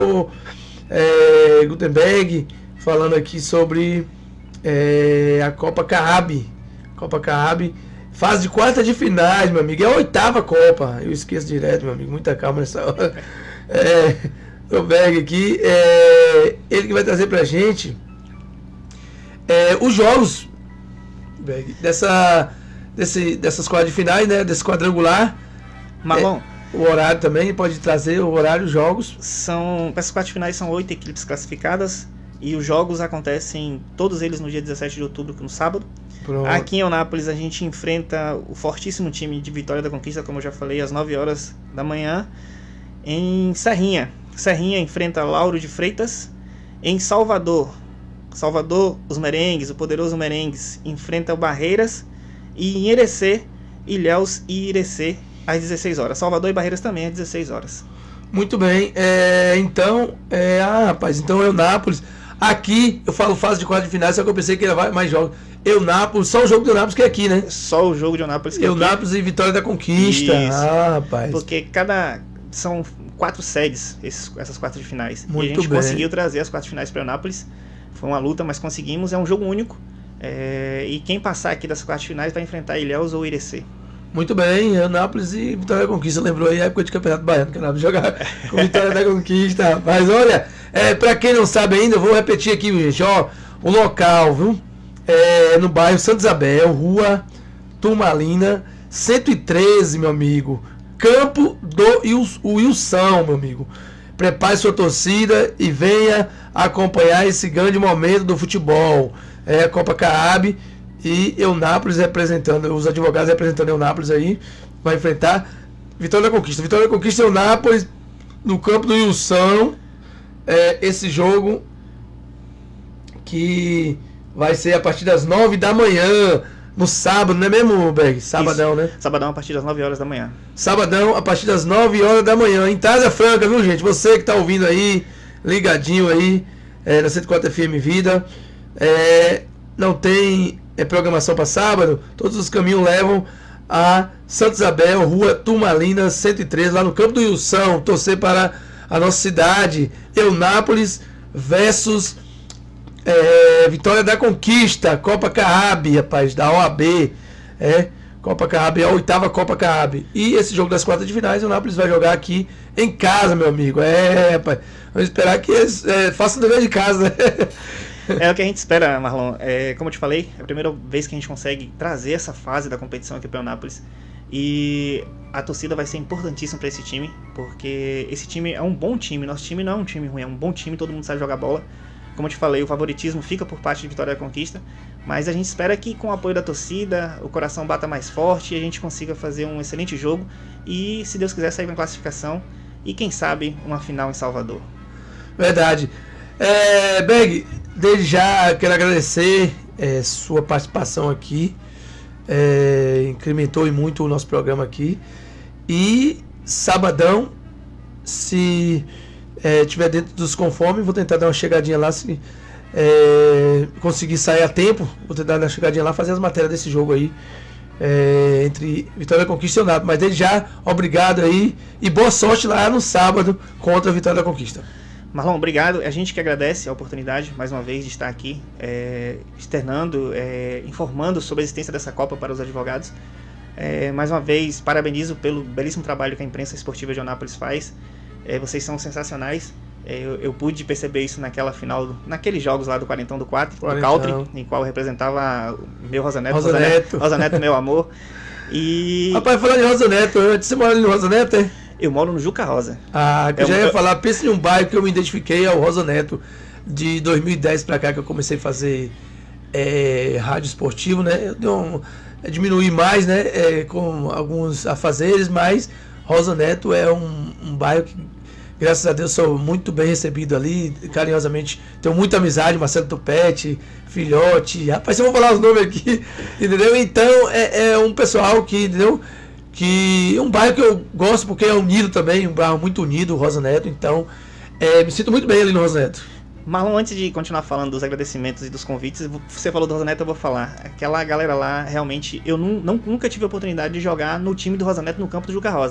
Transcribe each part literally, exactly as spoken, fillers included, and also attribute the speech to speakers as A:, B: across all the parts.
A: é, Gutenberg, falando aqui sobre é, a Copa Carrabe. Copa Carrabe, fase de quarta de finais, meu amigo. É a oitava Copa. Eu esqueço direto, meu amigo. Muita calma nessa hora. É, Gutenberg aqui, é, ele que vai trazer pra gente é, os jogos dessa, desse, dessas quartas de finais, né? Desse quadrangular.
B: Marlon.
A: É, o horário também, pode trazer o horário, os jogos.
B: São, essas quartas de finais são oito equipes classificadas e os jogos acontecem, todos eles no dia dezessete de outubro, no sábado. Pronto. Aqui em Eunápolis a gente enfrenta o fortíssimo time de Vitória da Conquista, como eu já falei, às nove horas da manhã. Em Serrinha, Serrinha enfrenta Lauro de Freitas. Em Salvador, Salvador, os Merengues, o poderoso Merengues, enfrenta o Barreiras. E em Irecê, Ilhéus e Irecê, às dezesseis horas. Salvador e Barreiras também às dezesseis horas.
A: Muito bem, é, então, é, ah, rapaz, então Eunápolis, aqui eu falo fase de quarta de finais, só que eu pensei que ia mais jogos. Eunápolis, só o jogo de Eunápolis que é aqui, né?
B: Só o jogo de Eunápolis que é
A: Eunápolis aqui. E Vitória da Conquista. Isso. Ah, rapaz.
B: Porque cada, são quatro sedes, esses, essas quartas de finais.
A: Muito
B: e a gente
A: bem.
B: conseguiu trazer as quartas de finais para Eunápolis, foi uma luta, mas conseguimos, é um jogo único, é, e quem passar aqui das quartas de finais vai enfrentar Ilhéus ou Irecê.
A: Muito bem, Eunápolis e Vitória da Conquista. Lembrou aí a época de Campeonato Baiano, que Eunápolis jogava com Vitória da Conquista. Mas olha, é, pra quem não sabe ainda, eu vou repetir aqui, gente, ó, o local, viu? É no bairro Santa Isabel, rua Turmalina, cento e treze, meu amigo. Campo do Wilson, meu amigo. Prepare sua torcida e venha acompanhar esse grande momento do futebol. É a Copa Carrabe. E Eunápolis representando, os advogados representando Eunápolis aí, vai enfrentar Vitória da Conquista. Vitória da Conquista e Eunápolis no campo do Wilson. É, esse jogo que vai ser a partir das nove da manhã, no sábado, não é mesmo, Berg? Sabadão,
B: Isso.
A: né?
B: Sabadão a partir das nove horas da manhã.
A: Sabadão a partir das nove horas da manhã, em Casa Franca, viu, gente? Você que tá ouvindo aí, ligadinho aí, é, na cento e quatro F M Vida, é, não tem é, programação para sábado, todos os caminhos levam a Santa Isabel, rua Turmalina, cento e treze, lá no campo do Wilson, torcer para a nossa cidade, Eunápolis versus é, Vitória da Conquista, Copa Carrabe, rapaz, da O A B, é, Copa Carrabe, a oitava Copa Carrabe. E esse jogo das quartas de finais, o Eunápolis vai jogar aqui em casa, meu amigo. É, rapaz, vamos esperar que eles é, façam o dever de casa, né?
B: É o que a gente espera, Marlon. É, como eu te falei, é a primeira vez que a gente consegue trazer essa fase da competição aqui para o Eunápolis. E a torcida vai ser importantíssima para esse time, porque esse time é um bom time. Nosso time não é um time ruim, é um bom time, todo mundo sabe jogar bola. Como eu te falei, o favoritismo fica por parte de Vitória da Conquista, mas a gente espera que com o apoio da torcida, o coração bata mais forte e a gente consiga fazer um excelente jogo e, se Deus quiser, sair com a classificação e, quem sabe, uma final em Salvador.
A: Verdade. É, Berg, desde já quero agradecer é, sua participação aqui, é, incrementou muito o nosso programa aqui. E sabadão, se é, tiver dentro dos conformes, vou tentar dar uma chegadinha lá, se é, conseguir sair a tempo, vou tentar dar uma chegadinha lá, fazer as matérias desse jogo aí, é, entre Vitória da Conquista e Eunápolis. Mas desde já, obrigado aí e boa sorte lá no sábado contra a Vitória da Conquista.
B: Marlon, obrigado. A gente que agradece a oportunidade, mais uma vez, de estar aqui, é, externando, é, informando sobre a existência dessa Copa para os advogados. É, mais uma vez, parabenizo pelo belíssimo trabalho que a imprensa esportiva de Eunápolis faz. É, vocês são sensacionais. É, eu, eu pude perceber isso naquela final, naqueles jogos lá do Quarentão do quatro, do Country, em qual eu representava o meu Rosa Neto,
A: Rosa,
B: Rosa
A: Neto.
B: Neto, Rosa Neto, meu amor. E...
A: Rapaz, falando de Rosa Neto, antes você mora ali no Rosa Neto, é?
B: Eu moro no Juca Rosa.
A: Ah, que
B: é
A: eu já
B: um...
A: ia falar, pensa em um bairro que eu me identifiquei, é o Rosa Neto, de dois mil e dez pra cá, que eu comecei a fazer é, rádio esportivo, né? Eu dei um, é, diminuí mais, né? É, com alguns afazeres, mas Rosa Neto é um, um bairro que, graças a Deus, sou muito bem recebido ali, carinhosamente, tenho muita amizade, Marcelo Tupete, Filhote, rapaz, eu vou falar os nomes aqui, entendeu? Então, é, é um pessoal que, entendeu? Que é um bairro que eu gosto porque é unido também, um bairro muito unido, o Rosa Neto, então é, me sinto muito bem ali no Rosa Neto.
B: Marlon, antes de continuar falando dos agradecimentos e dos convites, você falou do Rosa Neto, eu vou falar. Aquela galera lá, realmente, eu não, não, nunca tive a oportunidade de jogar no time do Rosa Neto no campo do Juca Rosa.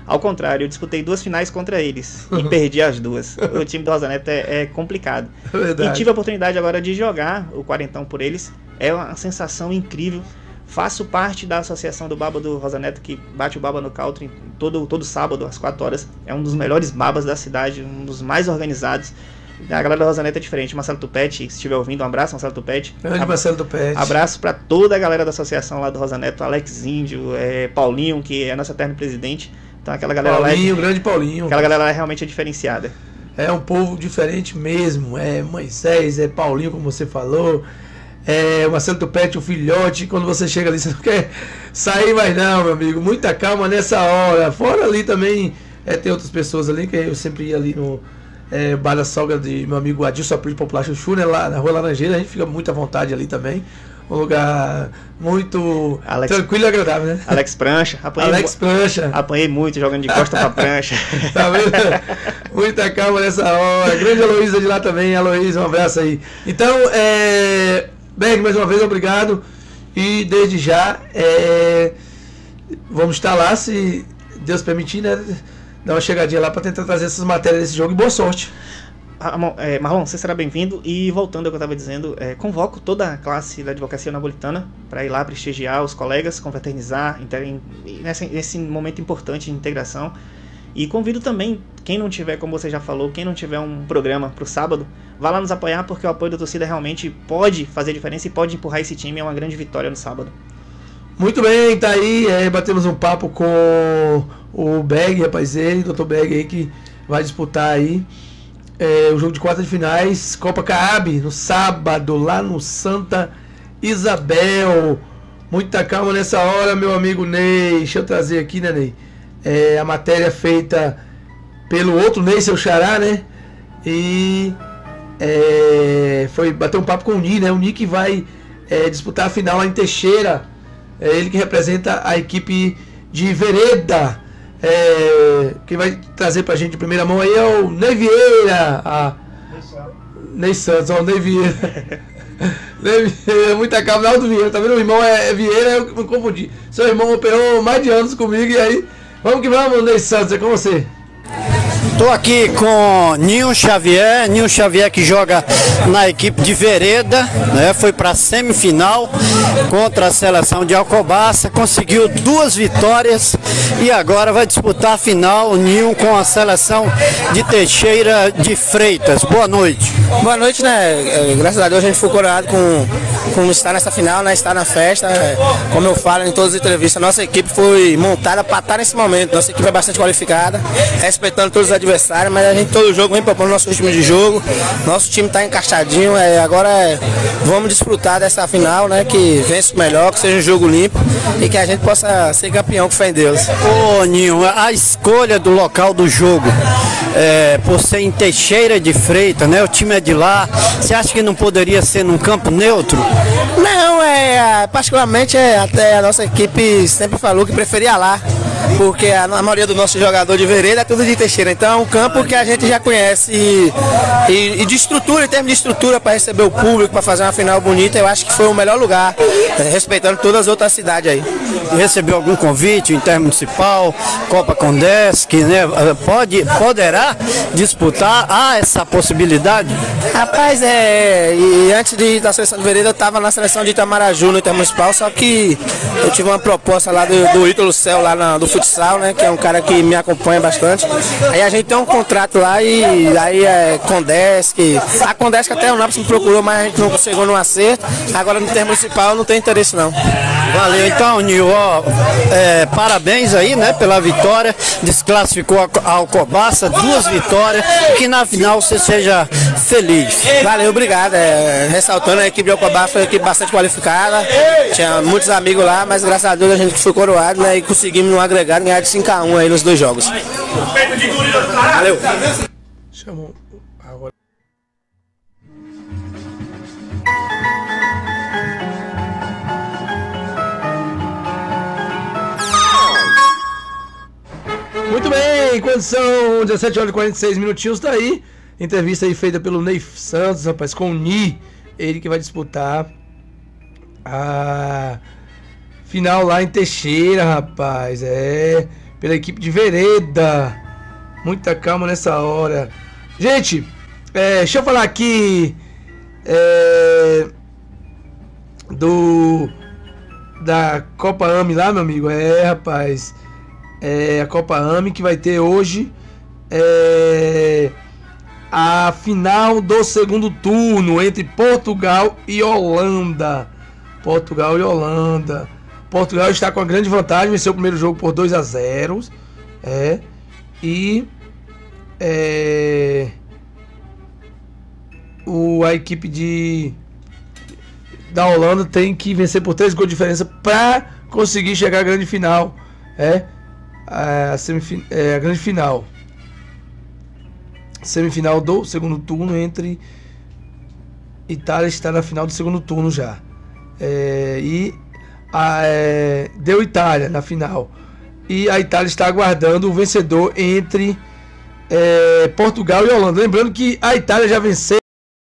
B: Ao contrário, eu disputei duas finais contra eles e perdi as duas. O time do Rosa Neto é, é complicado.
A: Verdade.
B: E tive a oportunidade agora de jogar o quarentão por eles. É uma sensação incrível. Faço parte da associação do Baba do Rosa Neto, que bate o Baba no Country todo, todo sábado, às quatro horas. É um dos melhores babas da cidade, um dos mais organizados. A galera da Rosa Neto é diferente. Marcelo Tupete, se estiver ouvindo, um abraço, Marcelo Tupete.
A: Grande Marcelo Tupete.
B: Abraço para toda a galera da associação lá do Rosa Neto, Alex Índio, é, Paulinho, que é nosso eterno presidente. Então aquela galera
A: Paulinho,
B: lá é,
A: grande Paulinho.
B: Aquela galera lá é realmente diferenciada.
A: É um povo diferente mesmo. É Moisés, é Paulinho, como você falou. É o Marcelo Tupete, o filhote. Quando você chega ali, você não quer sair mais não, meu amigo. Muita calma nessa hora. Fora ali também, é, tem outras pessoas ali, que eu sempre ia ali no é, bar da sogra de meu amigo Adilson Aprílio Popular Chuchu, né, lá na Rua Laranjeira. A gente fica muito à vontade ali também. Um lugar muito Alex, tranquilo e agradável, né?
B: Alex Prancha. Apanhei,
A: Alex Prancha.
B: Apanhei muito jogando de costa pra prancha.
A: Tá vendo? Muita calma nessa hora. Grande Aloísa de lá também. Aloísa, um abraço aí. Então, é... Berg, mais uma vez, obrigado. E desde já, é... vamos estar lá, se Deus permitir, né? Dar uma chegadinha lá para tentar trazer essas matérias desse jogo e boa sorte.
B: É, Marlon, você será bem-vindo. E voltando ao que eu estava dizendo, é, convoco toda a classe da advocacia napolitana para ir lá prestigiar os colegas, confraternizar inter, nesse, nesse momento importante de integração. E convido também, quem não tiver, como você já falou, quem não tiver um programa para o sábado, vá lá nos apoiar, porque o apoio da torcida realmente pode fazer diferença e pode empurrar esse time. É uma grande vitória no sábado.
A: Muito bem, tá aí, é, batemos um papo com o Berg, rapaz, ele, doutor Berg aí, que vai disputar aí É, o jogo de quartas de finais, Copa Caab, no sábado, lá no Santa Isabel. Muita calma nessa hora, meu amigo Ney. Deixa eu trazer aqui, né, Ney? É, a matéria feita pelo outro Ney, seu xará, né? E é, foi bater um papo com o Ni, né? O Ni que vai é, disputar a final lá em Teixeira. É ele que representa a equipe de Vereda. É, quem vai trazer pra gente de primeira mão aí é o Ney Vieira. A... Ney Santos, ó, o Ney Vieira. Ney Vieira, muita calma, Aldo Vieira, tá vendo? O irmão é, é Vieira, eu me confundi. Seu irmão operou mais de anos comigo e aí, vamos que vamos, Ney Santos, é com você.
C: Estou aqui com Ninho Xavier, Ninho Xavier que joga na equipe de Vereda, né? Foi para a semifinal contra a seleção de Alcobaça, conseguiu duas vitórias e agora vai disputar a final, o Ninho com a seleção de Teixeira de Freitas. Boa noite.
D: Boa noite, né? Graças a Deus a gente foi coroado com, com estar nessa final, né? Estar na festa. Como eu falo em todas as entrevistas, nossa equipe foi montada para estar nesse momento. Nossa equipe é bastante qualificada, respeitando todos os adversários, mas a gente todo jogo vem propondo nosso ritmo de jogo. Nosso time está encaixadinho. É, agora é, vamos desfrutar dessa final, né? Que vence o melhor, que seja um jogo limpo e que a gente possa ser campeão com fé em Deus.
C: Ô Ninho, a escolha do local do jogo, é, por ser em Teixeira de Freitas, né? O time é de lá. Você acha que não poderia ser num campo neutro?
D: Não, é particularmente é, até a nossa equipe sempre falou que preferia lá, porque a, a maioria do nosso jogador de Vereda é tudo de Teixeira, então é um campo que a gente já conhece e, e, e de estrutura, em termos de estrutura para receber o público, para fazer uma final bonita, eu acho que foi o melhor lugar, é, respeitando todas as outras cidades aí.
C: Recebeu algum convite intermunicipal, Copa Condesc, né? Pode, poderá disputar? Há essa possibilidade?
D: Rapaz, é, e antes de ir da seleção de Vereda, eu estava na seleção de Itamaraju, no intermunicipal, só que eu tive uma proposta lá do, do Ítalo Céu, lá na, do futsal, né, que é um cara que me acompanha bastante. Aí a gente tem um contrato lá e aí é Condesc. A Condesc até o Nápoles me procurou, mas a gente não chegou no acerto. Agora no intermunicipal não tem interesse não.
C: Valeu, então, Nil, ó, é, parabéns aí, né, pela vitória. Desclassificou a, a Alcobaça, duas vitórias, que na final você seja feliz.
D: Valeu, obrigado. É, ressaltando, a equipe de Alcobaça foi uma equipe bastante qualificada, tinha muitos amigos lá, mas graças a Deus a gente foi coroado, né, e conseguimos no agregado ganhar de cinco a um aí nos dois jogos. Valeu.
A: Chamou agora. Muito bem, quando são dezessete horas e quarenta e seis minutinhos, tá aí. Entrevista aí feita pelo Ney Santos, rapaz, com o Ni. Ele que vai disputar a final lá em Teixeira, rapaz. É pela equipe de Vereda. Muita calma nessa hora. Gente, é, deixa eu falar aqui é, do da Copa A M lá, meu amigo. É, rapaz, é a Copa A M que vai ter hoje é, a final do segundo turno entre Portugal e Holanda. Portugal e Holanda. Portugal está com a grande vantagem, venceu o primeiro jogo por dois a zero. É. E é, o, a equipe de da Holanda tem que vencer por três gols de diferença para conseguir chegar à grande final. É a, semifin, é, a grande final. Semifinal do segundo turno entre Itália está na final do segundo turno já. É, e a, é, deu Itália na final. E a Itália está aguardando o vencedor entre é, Portugal e Holanda. Lembrando que a Itália já venceu